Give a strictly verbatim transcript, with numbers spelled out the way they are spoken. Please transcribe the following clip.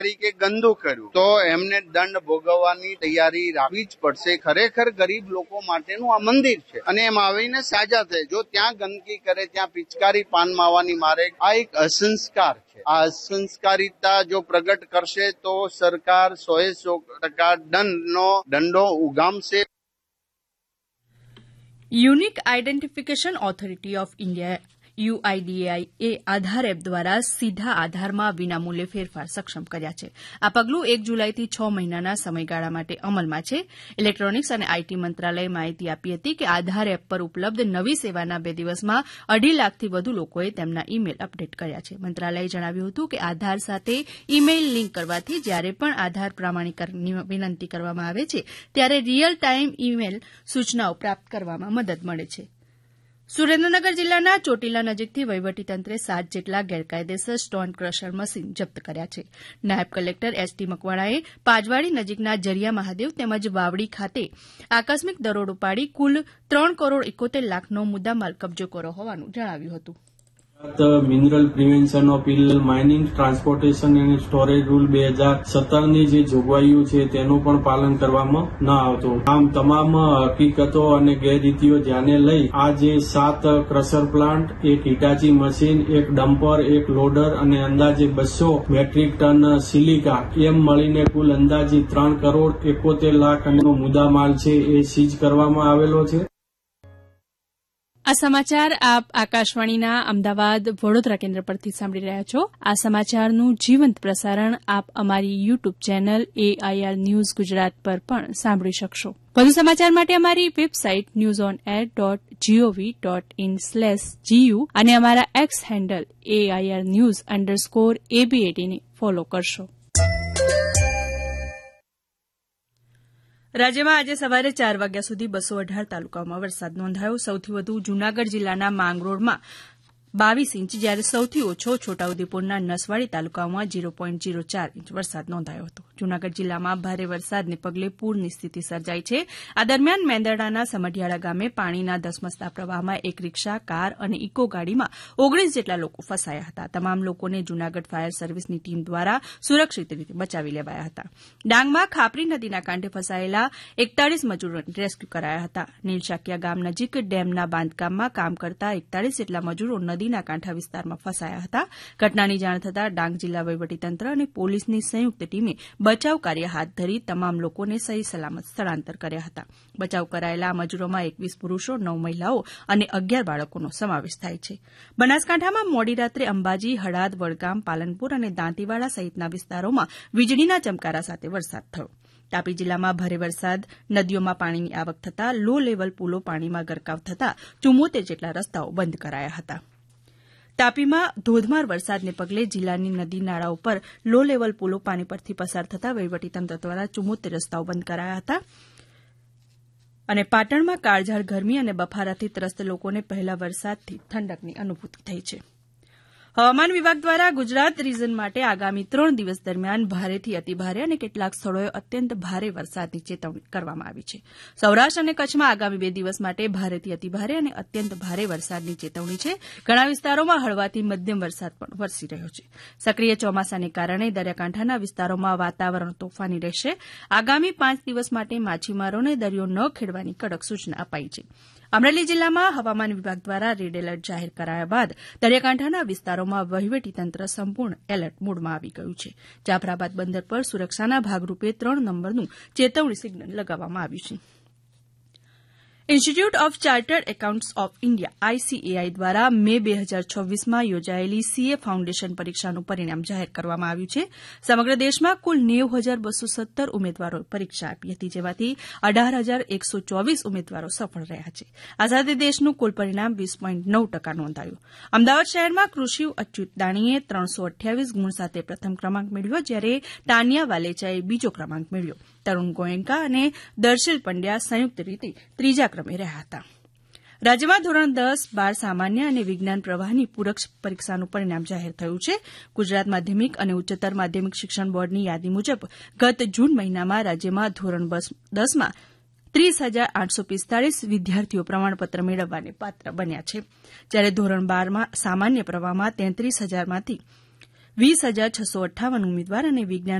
કે ગંદુ કર્યું તો એમને દંડ ભોગવવાની તૈયારી રાખવી જ પડશે. ખરેખર ગરીબ લોકો માટેનું આ મંદિર છે અને એમ આવીને સાજા થાય. જો ત્યાં ગંદકી કરે, ત્યાં પિચકારી પાન માવાની મારે, આ એક અસંસ્કાર છે. આ અસંસ્કારિતા જો પ્રગટ કરશે તો સરકાર સો એ સો ટકા દંડનો દંડો ઉગામશે. Unique identification authority of India UIDAI A Aadhaar app દ્વારા સીધા આધારમાં વિનામૂલ્યે ફેરફાર સક્ષમ કર્યા છે. આ પગલું એક જુલાઈથી છ મહિનાના સમયગાળા માટે અમલમાં છે. ઇલેક્ટ્રોનિક્સ અને આઈટી મંત્રાલયે માહિતી આપી હતી કે આધાર એપ પર ઉપલબ્ધ નવી સેવાના બે દિવસમાં અઢી લાખથી વધુ લોકોએ તેમના ઇમેલ અપડેટ કર્યા છે. મંત્રાલયે જણાવ્યું હતું કે આધાર સાથે ઇમેઇલ લિંક કરવાથી જ્યારે પણ આધાર પ્રમાણીકરણની વિનંતી કરવામાં આવે છે ત્યારે રિયલ ટાઈમ ઇમેલ સૂચનાઓ પ્રાપ્ત કરવામાં મદદ મળે છે. સુરેન્દ્રનગર જિલ્લાના ચોટીલા નજીકથી વહીવટીતંત્રે સાત જેટલા ગેરકાયદેસર સ્ટોન ક્રશર મશીન જપ્ત કર્યા છે. નાયબ કલેક્ટર એસ ટી મકવાણાએ પાજવાડી નજીકના જરિયા મહાદેવ તેમજ વાવડી ખાતે આકસ્મિક દરોડો પાડી કુલ ત્રણ કરોડ એકોતેર લાખનો મુદ્દામાલ કબજો કર્યો હોવાનું જણાવ્યું હતું. Mineral prevention of illegal mining, transportation અને સ્ટોરેજ રૂલ બે હજાર સત્તરની જે જોગવાઈઓ છે તેનું પણ પાલન કરવામાં ન આવતું. આમ તમામ હકીકતો અને ગેરરીતિઓ ધ્યાને લઈ આ જે સાત ક્રશર પ્લાન્ટ, એક હિટાચી મશીન, એક ડમ્પર, એક લોડર અને અંદાજે બસો મેટ્રિક ટન સિલિકા એમ મળીને કુલ અંદાજે ત્રણ કરોડ એકોતેર લાખ નો મુદ્દામાલ છે એ સીઝ કરવામાં આવેલો છે. આ સમાચાર આપ આકાશવાણીના અમદાવાદ વડોદરા કેન્દ્ર પરથી સાંભળી રહ્યા છો. આ સમાચારનું જીવંત પ્રસારણ આપ અમારી YouTube channel AIR news Gujarat પર પણ સાંભળી શકશો. વધુ સમાચાર માટે અમારી website news on air dot GOV dot in slash GU અને અમારા x handle AIR news underscore એબીએટીને follow કરશો. રાજ્યમાં આજે સવારે ચાર વાગ્યા સુધી બસો અઢાર તાલુકાઓમાં વરસાદ નોંધાયો. સૌથી વધુ જૂનાગઢ જિલ્લાના માંગરોળમાં બાવીસ ઇંચ, જ્યારે સૌથી ઓછો છોટાઉદેપુરના નસવાડી તાલુકામાં ઝીરો પોઈન્ટ ઝીરો ચાર ઇંચ વરસાદ નોંધાયો હતો. જૂનાગઢ જિલ્લામાં ભારે વરસાદને પગલે પૂરની સ્થિતિ સર્જાઈ છે. આ દરમિયાન મેંદરડાના સમઢિયાળા ગામે પાણીના ધસમસતા પ્રવાહમાં એક રીક્ષા, કાર અને ઇકો ગાડીમાં ઓગણીસ જેટલા લોકો ફસાયા હતા. તમામ લોકોને જૂનાગઢ ફાયર સર્વિસની ટીમ દ્વારા સુરક્ષિત રીતે બચાવી લેવાયા હતા. ડાંગમાં ખાપરી નદીના કાંઠે ફસાયેલા એકતાળીસ મજૂરોને રેસ્ક્યુ કરાયા હતા. નીલશાકિયા ગામ નજીક ડેમના બાંધકામમાં કામ કરતા એકતાળીસ જેટલા મજૂરો નદીના કાંઠા વિસ્તારમાં ફસાયા હતા. ઘટનાની જાણ થતાં ડાંગ જિલ્લા વહીવટીતંત્ર અને પોલીસની સંયુક્ત ટીમે બચાવ કાર્ય હાથ ધરી તમામ લોકોને સહી સલામત સ્થળાંતર કર્યા હતા. બચાવ કરાયેલા મજૂરોમાં એકવીસ પુરૂષો, નવ મહિલાઓ અને અગિયાર બાળકોનો સમાવેશ થાય છે. બનાસકાંઠામાં મોડી રાત્રે અંબાજી, હળાદ, વડગામ, પાલનપુર અને દાંતીવાડા સહિતના વિસ્તારોમાં વીજળીના ચમકારા સાથે વરસાદ થયો. તાપી જિલ્લામાં ભારે વરસાદ, નદીઓમાં પાણીની આવક થતાં લો લેવલ પુલો પાણીમાં ગરકાવ થતાં ચુમ્મોતેર જેટલા રસ્તાઓ બંધ કરાયા હતા. તાપીમાં ધોધમાર વરસાદને પગલે જિલ્લાની નદી નાળાઓ પર લો લેવલ પુલો પાણી પરથી પસાર થતાં વહીવટીતંત્ર દ્વારા ચુમ્મોતેર રસ્તાઓ બંધ કરાયા હતા. અને પાટણમાં કાળઝાળ ગરમી અને બફારાથી ત્રસ્ત લોકોને પહેલા વરસાદથી ઠંડકની અનુભૂતિ થઈ છે. હવામાન વિભાગ દ્વારા ગુજરાત રીઝન માટે આગામી ત્રણ દિવસ દરમિયાન ભારેથી અતિભારે અને કેટલાક સ્થળોએ અત્યંત ભારે વરસાદની ચેતવણી કરવામાં આવી છે. સૌરાષ્ટ્ર અને કચ્છમાં આગામી બે દિવસ માટે ભારેથી અતિભારે અને અત્યંત ભારે વરસાદની ચેતવણી છે. ઘણા વિસ્તારોમાં હળવાથી મધ્યમ વરસાદ પણ વરસી રહ્યો છે. સક્રિય ચોમાસાને કારણે દરિયાકાંઠાના વિસ્તારોમાં વાતાવરણ તોફાની રહેશે. આગામી પાંચ દિવસ માટે માછીમારોને દરિયો ન ખેડવાની કડક સૂચના અપાઈ છે. અમરેલી જિલ્લામાં હવામાન વિભાગ દ્વારા રેડ એલર્ટ જાહેર કરાયા બાદ દરિયાકાંઠાના વિસ્તારોમાં વહીવટીતંત્ર સંપૂર્ણ એલર્ટ મોડમાં આવી ગયું છે. જાફરાબાદ બંદર પર સુરક્ષાના ભાગરૂપે ત્રણ નંબરનું ચેતવણી સિગ્નલ લગાવવામાં આવ્યું છે. Institute of chartered accountants of India ICAI દ્વારા મે બે હજાર છવ્વીસમાં યોજાયેલી સીએ ફાઉન્ડેશન પરીક્ષાનું પરિણામ જાહેર કરવામાં આવ્યું છે. સમગ્ર દેશમાં કુલ નેવું હજાર બસો સત્તર ઉમેદવારોએ પરીક્ષા આપી હતી, જેમાંથી અઢાર હજાર એકસો ચોવીસ ઉમેદવારો સફળ રહ્યા છે. આ સાથે દેશનું કુલ પરિણામ વીસ પોઈન્ટ નવ ટકા નોંધાયું. અમદાવાદ શહેરમાં કૃષિ અચ્યુત દાણીએ ત્રણસો અઠ્યાવીસ ગુણ સાથે પ્રથમ ક્રમાંક મેળવ્યો, જ્યારે તાનિયા વાલેચાએ બીજો ક્રમાંક મેળવ્યો. તરુણ ગોયંકા અને દર્શિલ પંડ્યા સંયુક્ત રીતે ત્રીજા ક્રમે રહ્યા હતા. રાજ્યમાં ધોરણ દસ, બાર સામાન્ય અને વિજ્ઞાન પ્રવાહની પૂરક પરીક્ષાનું પરિણામ જાહેર થયું છે. ગુજરાત માધ્યમિક અને ઉચ્ચતર માધ્યમિક શિક્ષણ બોર્ડની યાદી મુજબ ગત જૂન મહિનામાં રાજ્યમાં ધોરણ દસમાં ત્રીસ હજાર આઠસો પિસ્તાળીસ વિદ્યાર્થીઓ પ્રમાણપત્ર મેળવવાને પાત્ર બન્યા છે, જ્યારે ધોરણ બારમાં સામાન્ય પ્રવાહમાં તેત્રીસ હજારમાંથી વીસ હજાર છસો અઠ્ઠાવન ઉમેદવાર અને વિજ્ઞાન